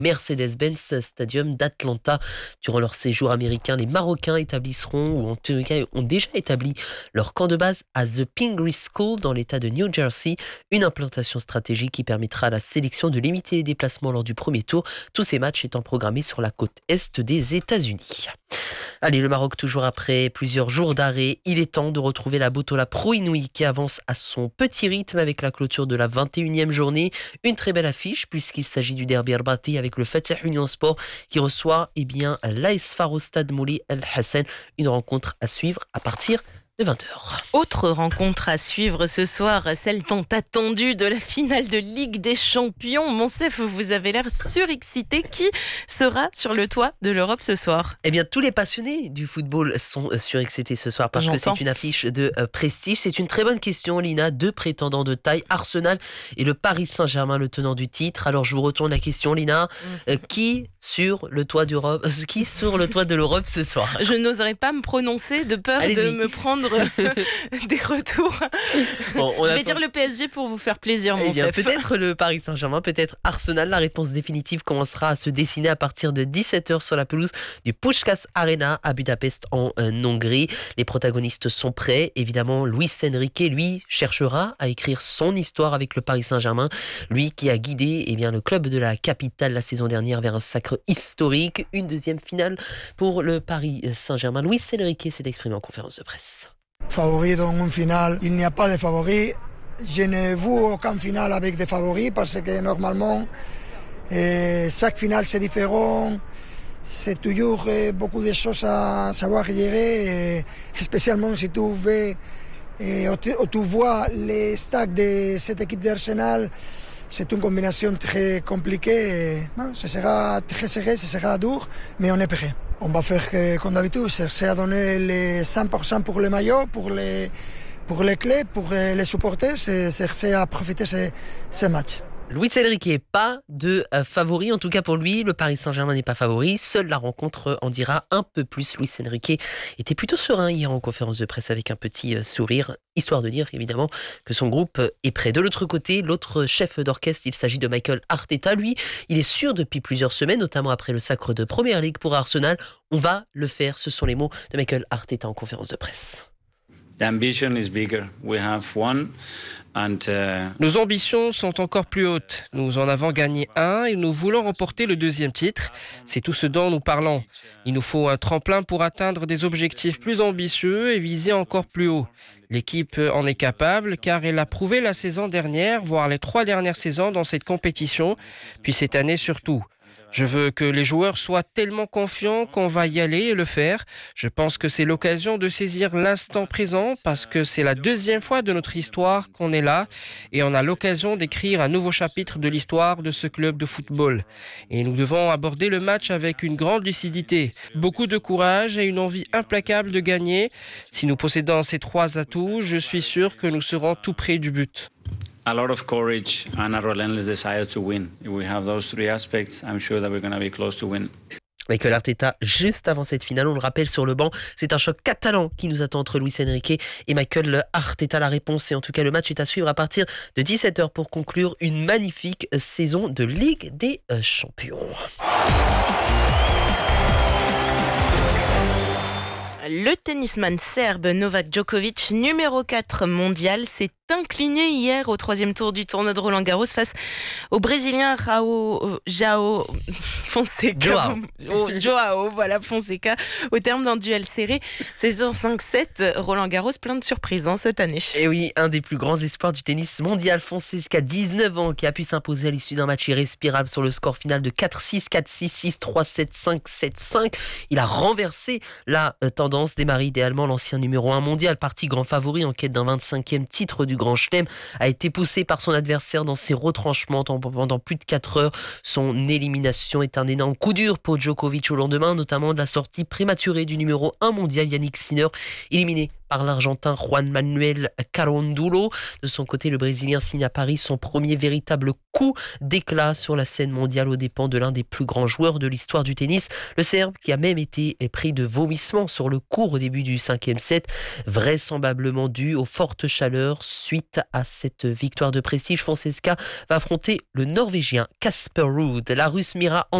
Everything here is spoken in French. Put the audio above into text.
Mercedes-Benz Stadium d'Atlanta. Durant leur séjour américain, les Marocains établisseront, ou en tout cas ont déjà établi leur camp de base à The Pingree School dans l'état de New Jersey, une implantation stratégique qui permettra à la sélection de limiter les déplacements lors du premier tour, tous ces matchs étant programmés sur la côte est des États-Unis. Allez, le Maroc, toujours après plusieurs jours d'arrêt, il est temps de retrouver la Botola Pro Inouï qui avance à son petit rythme avec la clôture de la 21e journée. Une très belle affiche puisqu'il s'agit du derby Arbati avec le Fatih Union Sport qui reçoit l'AS FAR au stade Moulay El Hassan. Une rencontre à suivre à partir de 20h. Autre rencontre à suivre ce soir, celle tant attendue de la finale de Ligue des Champions. Monsef, vous avez l'air surexcité. Qui sera sur le toit de l'Europe ce soir ? Eh bien, tous les passionnés du football sont surexcités ce soir parce que c'est une affiche de prestige. C'est une très bonne question, Lina. Deux prétendants de taille, Arsenal et le Paris Saint-Germain, le tenant du titre. Alors, je vous retourne la question, Lina. Qui sur le toit de l'Europe ce soir ? Je n'oserais pas me prononcer de peur de me prendre des retours. Bon, je vais dire le PSG pour vous faire plaisir, mon chef. Peut-être le Paris Saint-Germain, peut-être Arsenal. La réponse définitive commencera à se dessiner à partir de 17h sur la pelouse du Puskás Arena à Budapest en Hongrie. Les protagonistes sont prêts. Évidemment, Luis Enrique, lui, cherchera à écrire son histoire avec le Paris Saint-Germain. Lui qui a guidé le club de la capitale la saison dernière vers un sacre historique. Une deuxième finale pour le Paris Saint-Germain. Luis Enrique s'est exprimé en conférence de presse. Favori dans une finale, il n'y a pas de favoris. Je n'ai vu aucun finale avec des favoris parce que normalement, chaque finale c'est différent. C'est toujours beaucoup de choses à savoir gérer, spécialement si tu veux, tu vois les stacks de cette équipe d'Arsenal. C'est une combinaison très compliquée. Ce sera très serré, ce sera dur, mais on est prêt. On va faire comme d'habitude, chercher à donner les 100% pour les maillots, pour les clés, pour les supporter, chercher à profiter de ces matchs. Luis Enrique, pas de favori, en tout cas pour lui, le Paris Saint-Germain n'est pas favori, seule la rencontre en dira un peu plus. Luis Enrique était plutôt serein hier en conférence de presse avec un petit sourire, histoire de dire évidemment que son groupe est prêt. De l'autre côté, l'autre chef d'orchestre, il s'agit de Mikel Arteta, lui, il est sûr depuis plusieurs semaines, notamment après le sacre de Première Ligue pour Arsenal, on va le faire, ce sont les mots de Mikel Arteta en conférence de presse. Nos ambitions sont encore plus hautes. Nous en avons gagné un et nous voulons remporter le deuxième titre. C'est tout ce dont nous parlons. Il nous faut un tremplin pour atteindre des objectifs plus ambitieux et viser encore plus haut. L'équipe en est capable car elle a prouvé la saison dernière, voire les 3 dernières saisons dans cette compétition, puis cette année surtout. Je veux que les joueurs soient tellement confiants qu'on va y aller et le faire. Je pense que c'est l'occasion de saisir l'instant présent parce que c'est la deuxième fois de notre histoire qu'on est là et on a l'occasion d'écrire un nouveau chapitre de l'histoire de ce club de football. Et nous devons aborder le match avec une grande lucidité, beaucoup de courage et une envie implacable de gagner. Si nous possédons ces 3 atouts, je suis sûr que nous serons tout près du but. A lot of courage and a relentless desire to win. If we have those 3 aspects, I'm sure that we're going to be close to win. Mikel Arteta, juste avant cette finale, on le rappelle sur le banc, c'est un choc catalan qui nous attend entre Luis Enrique et Mikel Arteta. La réponse, et en tout cas le match est à suivre à partir de 17h pour conclure une magnifique saison de Ligue des Champions. Le tennisman serbe Novak Djokovic, numéro 4 mondial, s'est incliné hier au 3e tour du tournoi de Roland-Garros face au Brésilien João Fonseca. Fonseca, au terme d'un duel serré. C'est un 5-7 Roland-Garros plein de surprises cette année. Et oui, un des plus grands espoirs du tennis mondial, Fonseca, 19 ans, qui a pu s'imposer à l'issue d'un match irrespirable sur le score final de 4-6, 4-6, 6-3, 7-5, 7-5. Il a renversé la tendance, démarré idéalement l'ancien numéro 1 mondial, parti grand favori en quête d'un 25e titre du Grand Chelem, a été poussé par son adversaire dans ses retranchements pendant plus de 4 heures. Son élimination est un énorme coup dur pour Djokovic au lendemain, notamment de la sortie prématurée du numéro 1 mondial Yannick Sinner, éliminé par l'Argentin Juan Manuel Carondulo. De son côté, le Brésilien signe à Paris son premier véritable coup d'éclat sur la scène mondiale aux dépens de l'un des plus grands joueurs de l'histoire du tennis. Le Serbe qui a même été pris de vomissements sur le court au début du 5e set, vraisemblablement dû aux fortes chaleurs. Suite à cette victoire de prestige, Fonseca va affronter le Norvégien Casper Ruud. La Russe Mira